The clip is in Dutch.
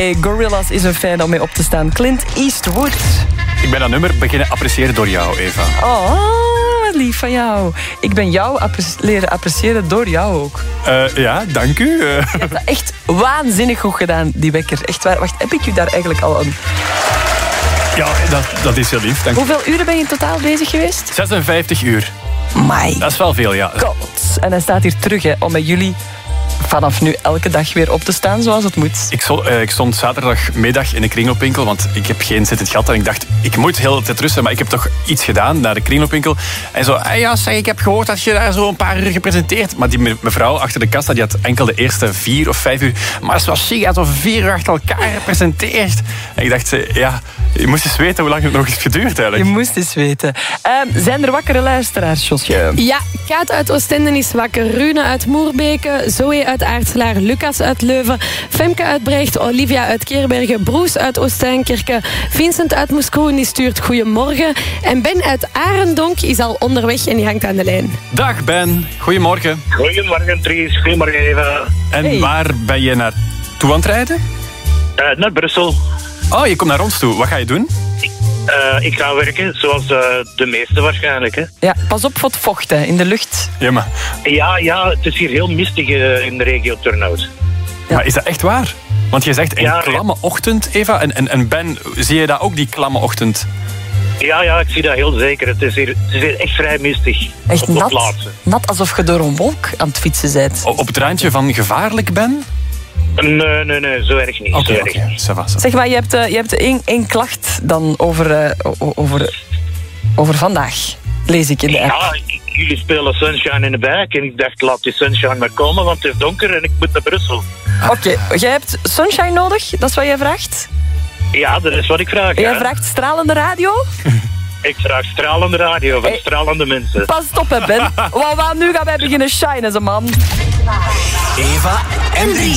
a.k.a. Gorillaz is een fan om mee op te staan. Clint Eastwood. Ik ben dat nummer beginnen appreciëren door jou, Eva. Oh, wat lief van jou. Ik ben jou leren appreciëren door jou ook. Ja, dank u. Je hebt dat echt waanzinnig goed gedaan, die wekker. Echt waar. Wacht, heb ik u daar eigenlijk al een... Ja, dat is heel lief. Dank u. Hoeveel uren ben je in totaal bezig geweest? 56 uur. Amai. Dat is wel veel, ja. God. En hij staat hier terug hè, om met jullie vanaf nu elke dag weer op te staan zoals het moet. Ik stond zaterdagmiddag in de kringloopwinkel, want ik heb geen zittend gat. En ik dacht, ik moet heel de tijd rusten, maar ik heb toch iets gedaan naar de kringloopwinkel. En zo, ja, zeg, ik heb gehoord dat je daar zo een paar uur gepresenteerd. Maar die mevrouw achter de kassa, die had enkel de eerste 4 of 5 uur. Maar het was chic, had zo 4 uur achter elkaar gepresenteerd. En ik dacht, ja, je moest eens weten hoe lang het nog heeft geduurd eigenlijk. Je moest eens weten. Zijn er wakkere luisteraars, Josje? Ja, Kaat uit Oostende is wakker. Rune uit Moerbeke. Zoe uit Aartselaar. Lucas uit Leuven. Femke uit Brecht. Olivia uit Keerbergen. Broes uit Oostijnkerke. Vincent uit Moeskroen die stuurt goeiemorgen. En Ben uit Arendonk is al onderweg en die hangt aan de lijn. Dag Ben, goedemorgen. Goedemorgen Dries, goedemorgen Eva. En Hey. waar ben je naartoe aan het rijden? Naar Brussel. Oh, je komt naar ons toe. Wat ga je doen? Ik ga werken, zoals de meeste waarschijnlijk. Hè. Ja, pas op voor het vocht hè, in de lucht. Ja, maar Ja, het is hier heel mistig in de regio Turnhout. Ja. Maar is dat echt waar? Want je zegt een Ja, klamme ochtend, Eva. En Ben, zie je dat ook, die klamme ochtend? Ja, ik zie dat heel zeker. Het is hier echt vrij mistig. Echt op nat. plaatsen. Nat alsof je door een wolk aan het fietsen bent. Op het randje van gevaarlijk, Ben? Nee, zo erg niet. Oké, zo erg niet. ça va. Zeg maar, je hebt één klacht dan over vandaag. Lees ik in de app. Ja, jullie spelen Sunshine in de Bijk en ik dacht, laat die Sunshine maar komen, want het is donker en ik moet naar Brussel. Oké, jij hebt sunshine nodig? Dat is wat jij vraagt? Ja, dat is wat ik vraag. Jij hè. vraagt stralende radio? Ik vraag stralende radio van stralende mensen. Pas op hè, Ben. Want nu gaan wij beginnen shinen, ze man. Eva en Dries.